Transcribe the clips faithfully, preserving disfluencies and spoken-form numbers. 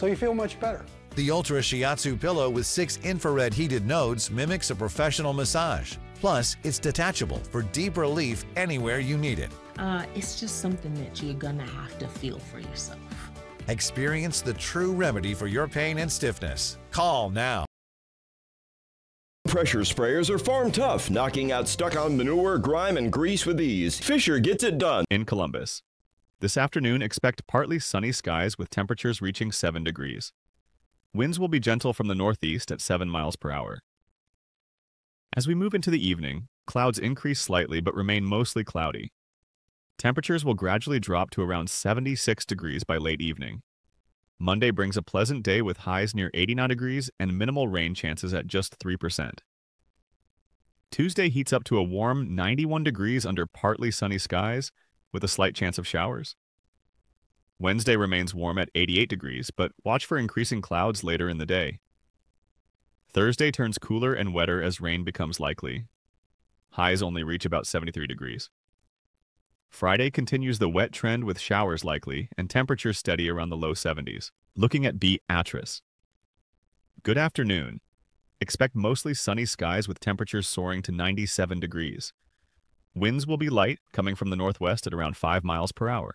so you feel much better. The Ultra Shiatsu pillow with six infrared heated nodes mimics a professional massage. Plus, it's detachable for deep relief anywhere you need it. Uh, it's just something that you're gonna have to feel for yourself. Experience the true remedy for your pain and stiffness. Call now. Pressure sprayers are farm tough, knocking out stuck-on manure, grime, and grease with ease. Fisher gets it done. In Columbus. This afternoon, expect partly sunny skies with temperatures reaching seven degrees. Winds will be gentle from the northeast at seven miles per hour. As we move into the evening, clouds increase slightly but remain mostly cloudy. Temperatures will gradually drop to around seventy-six degrees by late evening. Monday brings a pleasant day with highs near eighty-nine degrees and minimal rain chances at just three percent. Tuesday heats up to a warm ninety-one degrees under partly sunny skies with a slight chance of showers. Wednesday remains warm at eighty-eight degrees, but watch for increasing clouds later in the day. Thursday turns cooler and wetter as rain becomes likely. Highs only reach about seventy-three degrees. Friday continues the wet trend with showers likely and temperatures steady around the low seventies. Looking at Beatrice. Good afternoon. Expect mostly sunny skies with temperatures soaring to ninety-seven degrees. Winds will be light, coming from the northwest at around five miles per hour.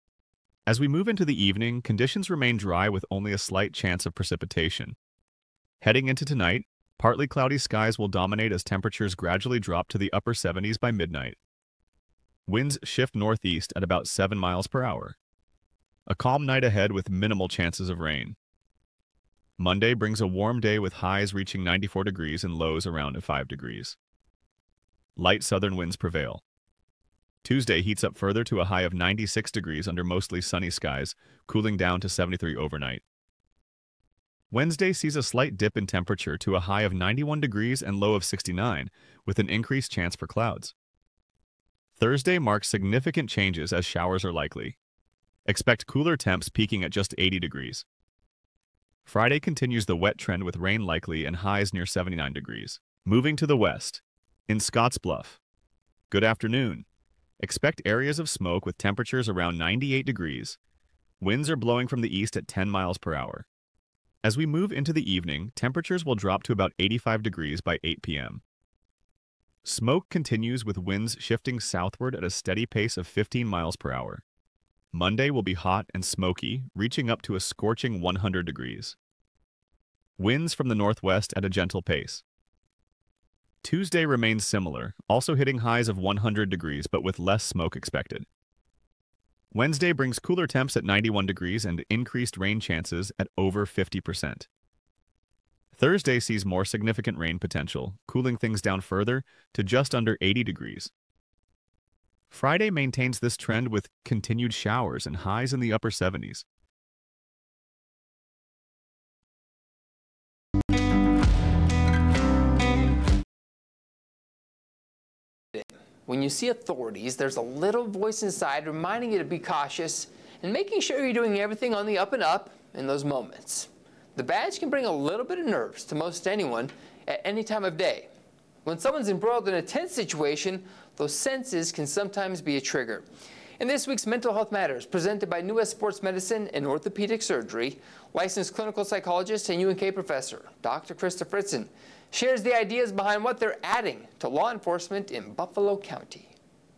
As we move into the evening, conditions remain dry with only a slight chance of precipitation. Heading into tonight, partly cloudy skies will dominate as temperatures gradually drop to the upper seventies by midnight. Winds shift northeast at about seven miles per hour. A calm night ahead with minimal chances of rain. Monday brings a warm day with highs reaching ninety-four degrees and lows around five degrees. Light southern winds prevail. Tuesday heats up further to a high of ninety-six degrees under mostly sunny skies, cooling down to seventy-three overnight. Wednesday sees a slight dip in temperature to a high of ninety-one degrees and low of sixty-nine, with an increased chance for clouds. Thursday marks significant changes as showers are likely. Expect cooler temps peaking at just eighty degrees. Friday continues the wet trend with rain likely and highs near seventy-nine degrees. Moving to the west. In Scottsbluff. Good afternoon. Expect areas of smoke with temperatures around ninety-eight degrees. Winds are blowing from the east at ten miles per hour. As we move into the evening, temperatures will drop to about eighty-five degrees by eight p m Smoke continues with winds shifting southward at a steady pace of fifteen miles per hour. Monday will be hot and smoky, reaching up to a scorching one hundred degrees. Winds from the northwest at a gentle pace. Tuesday remains similar, also hitting highs of one hundred degrees but with less smoke expected. Wednesday brings cooler temps at ninety-one degrees and increased rain chances at over fifty percent. Thursday sees more significant rain potential, cooling things down further to just under eighty degrees. Friday maintains this trend with continued showers and highs in the upper seventies. When you see authorities, there's a little voice inside reminding you to be cautious and making sure you're doing everything on the up and up in those moments. The badge can bring a little bit of nerves to most anyone at any time of day. When someone's embroiled in a tense situation, those senses can sometimes be a trigger. In this week's Mental Health Matters, presented by New West Sports Medicine and Orthopedic Surgery, licensed clinical psychologist and U N K professor, Doctor Krista Fritzen, shares the ideas behind what they're adding to law enforcement in Buffalo County.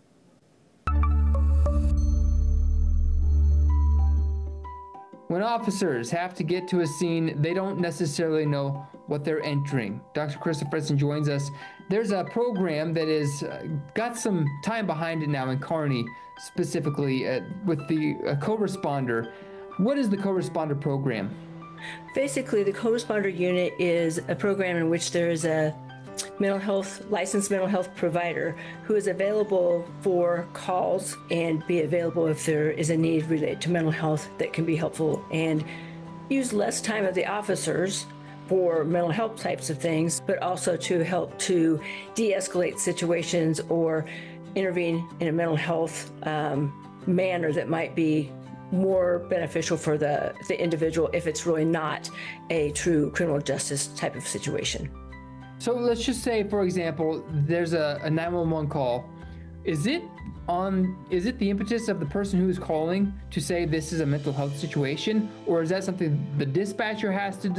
When officers have to get to a scene, they don't necessarily know what they're entering. Doctor Krista Fritzen joins us. There's a program that has uh, got some time behind it now in Kearney, specifically uh, with the uh, co-responder. What is the co-responder program? Basically, the co-responder unit is a program in which there is a mental health, licensed mental health provider who is available for calls and be available if there is a need related to mental health that can be helpful, and use less time of the officers for mental health types of things, but also to help to de-escalate situations or intervene in a mental health um, manner that might be more beneficial for the, the individual if it's really not a true criminal justice type of situation. So let's just say, for example, there's a, a nine one one call is it on, is it the impetus of the person who is calling to say this is a mental health situation, or is that something the dispatcher has to